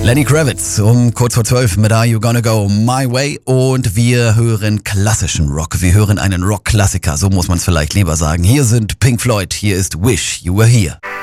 Lenny Kravitz um kurz vor 12 mit Are You Gonna Go My Way und wir hören klassischen Rock. Wir hören einen Rock-Klassiker, so muss man es vielleicht lieber sagen. Hier sind Pink Floyd, hier ist Wish You Were Here.